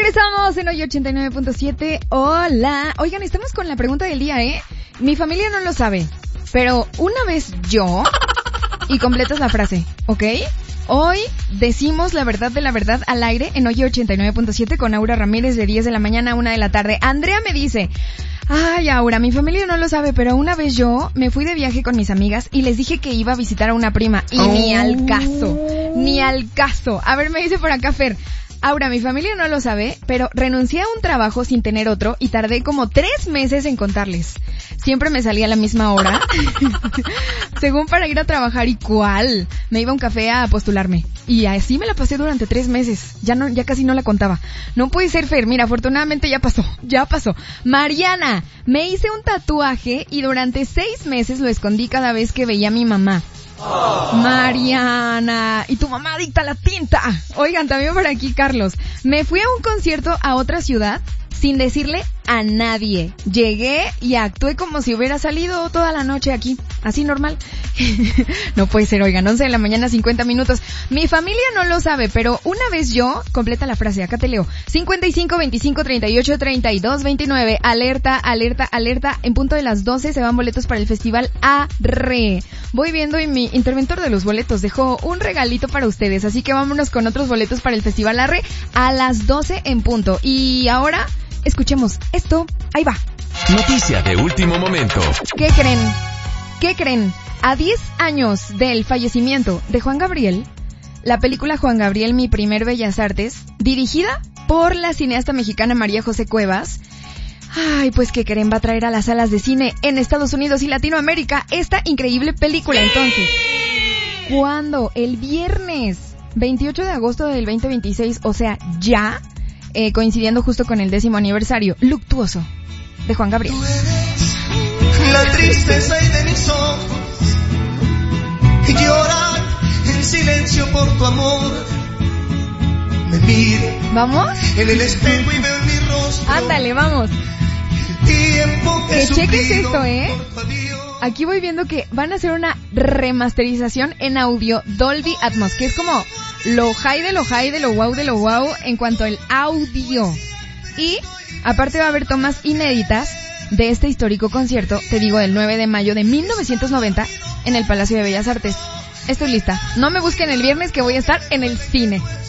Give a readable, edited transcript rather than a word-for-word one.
Regresamos en hoy 89.7. Hola. Oigan, estamos con la pregunta del día, ¿eh? Mi familia no lo sabe, pero una vez yo... Y completas la frase, ¿ok? Hoy decimos la verdad de la verdad al aire en hoy 89.7 con Aura Ramírez de 10 de la mañana a 1 de la tarde. Andrea me dice... Ay, Aura, mi familia no lo sabe, pero una vez yo me fui de viaje con mis amigas y les dije que iba a visitar a una prima. Y ni al caso, ni al caso. A ver, me dice por acá Fer. Aura, mi familia no lo sabe, pero renuncié a un trabajo sin tener otro y tardé como 3 meses en contarles. Siempre me salía a la misma hora, según para ir a trabajar. ¿Y cuál? Me iba a un café a postularme. Y así me la pasé durante 3 meses. Ya casi no la contaba. No puede ser, Fer. Mira, afortunadamente ya pasó. Mariana, me hice un tatuaje y durante 6 meses lo escondí cada vez que veía a mi mamá. Mariana, y tu mamá adicta a la tinta. Oigan, también por aquí Carlos. Me fui a un concierto a otra ciudad sin decirle a nadie. Llegué y actué como si hubiera salido toda la noche aquí, así normal. No puede ser, oigan, 11 de la mañana, 50 minutos. Mi familia no lo sabe, pero una vez yo, completa la frase, acá te leo. 55 25 38 32 29. Alerta, alerta, alerta. En punto de las 12 se van boletos para el festival Arre. Voy viendo y mi interventor de los boletos dejó un regalito para ustedes, así que vámonos con otros boletos para el festival Arre a las 12 en punto. Y ahora... escuchemos esto, ahí va. Noticia de último momento. ¿Qué creen? A 10 años del fallecimiento de Juan Gabriel, la película Juan Gabriel, mi primer Bellas Artes, dirigida por la cineasta mexicana María José Cuevas, pues ¿qué creen? Va a traer a las salas de cine en Estados Unidos y Latinoamérica esta increíble película. Entonces, ¿cuándo? El viernes 28 de agosto del 2026, o sea, ya... coincidiendo justo con el 10º aniversario luctuoso de Juan Gabriel. Tú eres la tristeza y de mis ojos, y llorar en silencio por tu amor. Me miro. ¿Vamos? En el espejo y veo en mi rostro. Ándale, vamos. El tiempo que cheques esto, Aquí voy viendo que van a hacer una remasterización en audio Dolby Atmos, que es como lo high de lo high, de lo wow en cuanto al audio. Y aparte va a haber tomas inéditas de este histórico concierto, te digo, del 9 de mayo de 1990 en el Palacio de Bellas Artes. Estoy lista. No me busquen el viernes que voy a estar en el cine.